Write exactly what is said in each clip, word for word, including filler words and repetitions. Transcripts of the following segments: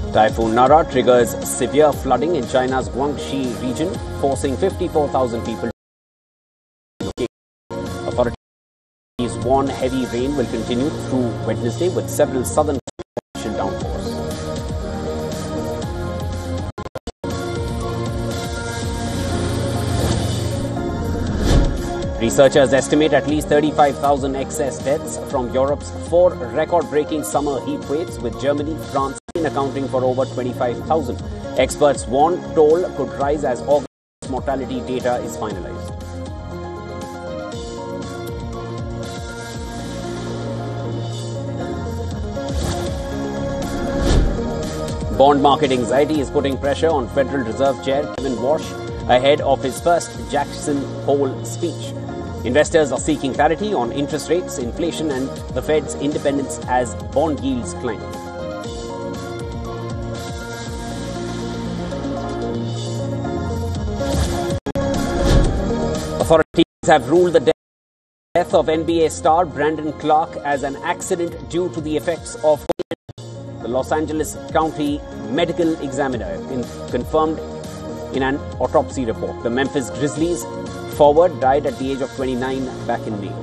Typhoon Nara triggers severe flooding in China's Guangxi region, forcing fifty-four thousand people to relocate. Authorities warn heavy rain will continue through Wednesday with several southern potential downpours. Researchers estimate at least thirty-five thousand excess deaths from Europe's four record-breaking summer heat waves, with Germany, France, accounting for over twenty-five thousand. Experts warn toll could rise as August mortality data is finalized. Bond market anxiety is putting pressure on Federal Reserve Chair Kevin Warsh ahead of his first Jackson Hole speech. Investors are seeking clarity on interest rates, inflation and the Fed's independence as bond yields climb. Authorities have ruled the death of N B A star Brandon Clark as an accident due to the effects of the Los Angeles County Medical Examiner in, confirmed in an autopsy report. The Memphis Grizzlies forward died at the age of twenty-nine back in May.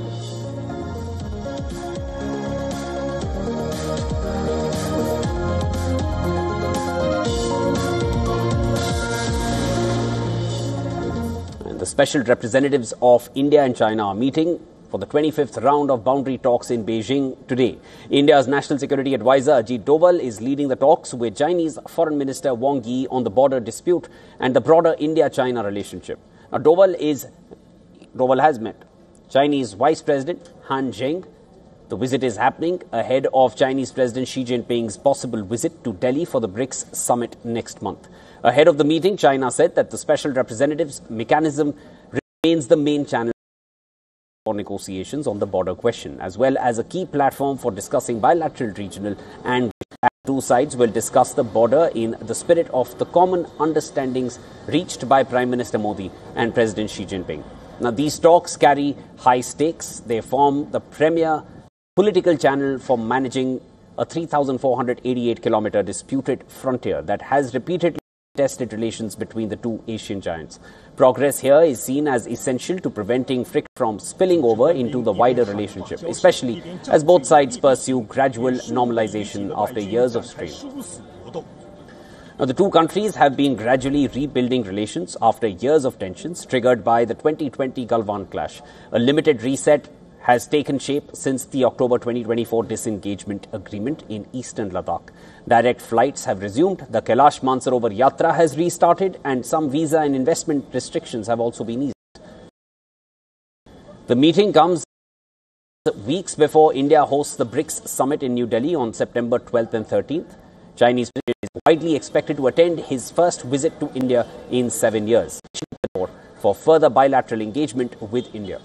The special representatives of India and China are meeting for the twenty-fifth round of boundary talks in Beijing today. India's National Security Advisor Ajit Doval is leading the talks with Chinese Foreign Minister Wang Yi on the border dispute and the broader India-China relationship. Now, Doval is Doval has met Chinese Vice President Han Zheng. The visit is happening ahead of Chinese President Xi Jinping's possible visit to Delhi for the BRICS summit next month. Ahead of the meeting, China said that the special representatives mechanism remains the main channel for negotiations on the border question, as well as a key platform for discussing bilateral, regional and two sides will discuss the border in the spirit of the common understandings reached by Prime Minister Modi and President Xi Jinping. Now, these talks carry high stakes. They form the premier political channel for managing a three thousand four hundred eighty-eight kilometer disputed frontier that has repeatedly tested relations between the two Asian giants. Progress here is seen as essential to preventing friction from spilling over into the wider relationship, especially as both sides pursue gradual normalization after years of strain. Now, the two countries have been gradually rebuilding relations after years of tensions triggered by the twenty twenty Galwan clash. A limited reset has taken shape since the October twenty twenty-four disengagement agreement in eastern Ladakh. Direct flights have resumed, the Kailash Mansarovar Yatra has restarted, and some visa and investment restrictions have also been eased. The meeting comes weeks before India hosts the BRICS summit in New Delhi on September twelfth and thirteenth. Chinese President is widely expected to attend his first visit to India in seven years, for further bilateral engagement with India.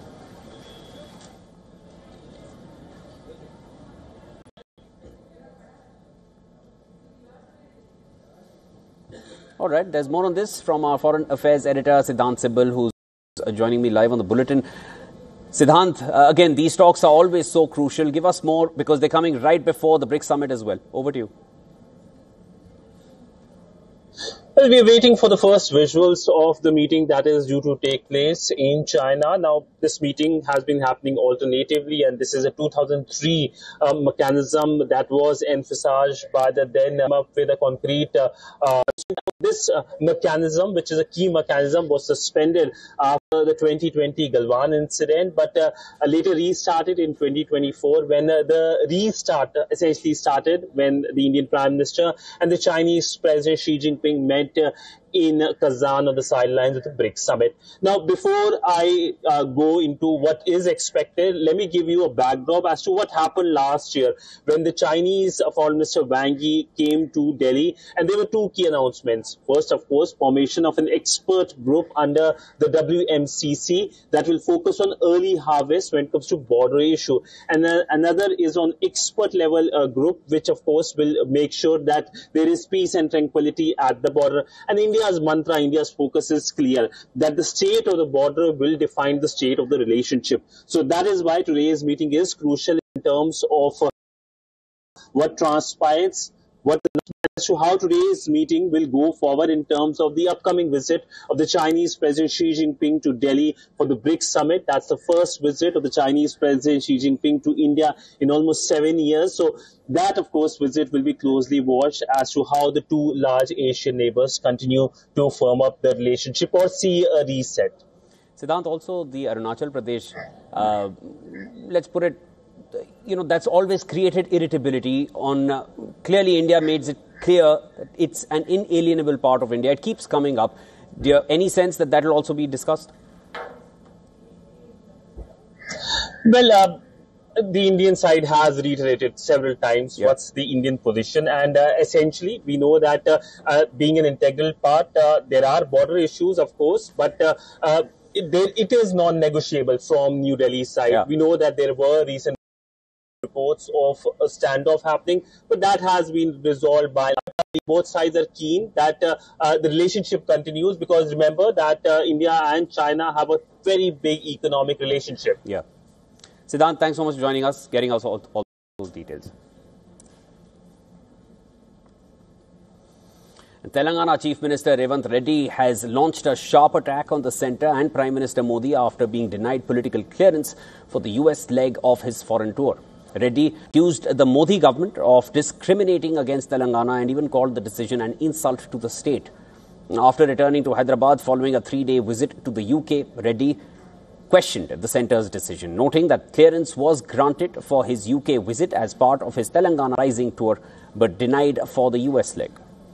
All right, there's more on this from our Foreign Affairs editor, Siddhant Sibal, who's joining me live on the bulletin. Siddhant, uh, again, these talks are always so crucial. Give us more because they're coming right before the BRICS summit as well. Over to you. Well, we're waiting for the first visuals of the meeting that is due to take place in China. Now, this meeting has been happening alternatively, and this is a two thousand three uh, mechanism that was emphasized by the then um, with a concrete uh, uh, this uh, mechanism, which is a key mechanism, was suspended after the twenty twenty Galwan incident, but uh, later restarted in twenty twenty-four when uh, the restart essentially started when the Indian Prime Minister and the Chinese President Xi Jinping met Uh, in Kazan on the sidelines of the BRICS summit. Now, before I uh, go into what is expected, let me give you a backdrop as to what happened last year when the Chinese Foreign Minister Wang Yi came to Delhi, and there were two key announcements. First, of course, formation of an expert group under the W M C C that will focus on early harvest when it comes to border issue. And uh, another is on expert level uh, group, which of course will make sure that there is peace and tranquility at the border. And India India's mantra, India's focus is clear, that the state of the border will define the state of the relationship. So that is why today's meeting is crucial in terms of uh, what transpires what as to how today's meeting will go forward in terms of the upcoming visit of the Chinese President Xi Jinping to Delhi for the BRICS Summit. That's the first visit of the Chinese President Xi Jinping to India in almost seven years. So that, of course, visit will be closely watched as to how the two large Asian neighbors continue to firm up the relationship or see a reset. Siddhant, also the Arunachal Pradesh, uh, let's put it, you know, that's always created irritability on, uh, clearly India made it clear that it's an inalienable part of India. It keeps coming up. Do you have any sense that that will also be discussed? Well, uh, the Indian side has reiterated several times yeah. what's the Indian position, and uh, essentially we know that uh, uh, being an integral part, uh, there are border issues, of course, but uh, uh, it, there, it is non-negotiable from New Delhi's side. Yeah. We know that there were recent reports of a standoff happening, but that has been resolved by both sides are keen that uh, uh, the relationship continues, because remember that uh, India and China have a very big economic relationship. Yeah. Siddhant, thanks so much for joining us, getting us all, all those details. Telangana Chief Minister Revant Reddy has launched a sharp attack on the centre and Prime Minister Modi after being denied political clearance for the U S leg of his foreign tour. Reddy accused the Modi government of discriminating against Telangana and even called the decision an insult to the state. After returning to Hyderabad following a three-day visit to the U K, Reddy questioned the centre's decision, noting that clearance was granted for his U K visit as part of his Telangana Rising tour, but denied for the U S leg.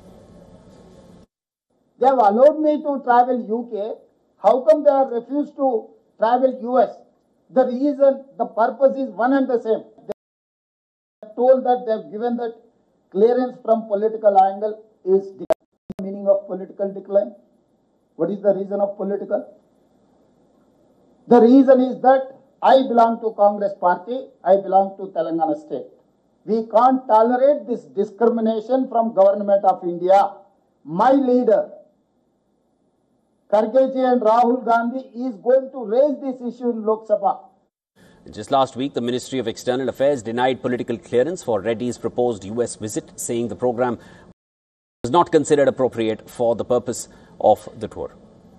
They have allowed me to travel U K. How come they have refused to travel U S? The reason, the purpose is one and the same. They have told that they have given that clearance from political angle is the meaning of political decline. What is the reason of political? The reason is that I belong to Congress party, I belong to Telangana state. We can't tolerate this discrimination from government of India. My leader, Kharge and Rahul Gandhi, is going to raise this issue in Lok Sabha. Just last week, the Ministry of External Affairs denied political clearance for Reddy's proposed U S visit, saying the program was not considered appropriate for the purpose of the tour.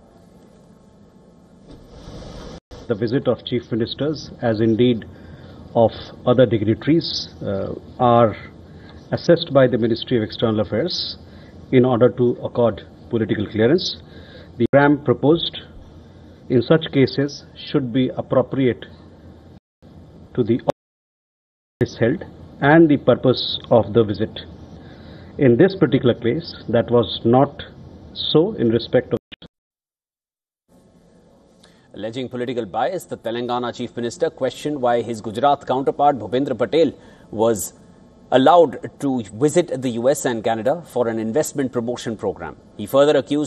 The visit of chief ministers, as indeed of other dignitaries, uh, are assessed by the Ministry of External Affairs in order to accord political clearance. The program proposed in such cases should be appropriate to the office held and the purpose of the visit. In this particular case, that was not so in respect of. Alleging political bias, the Telangana Chief Minister questioned why his Gujarat counterpart Bhupendra Patel was allowed to visit the U S and Canada for an investment promotion program. He further accused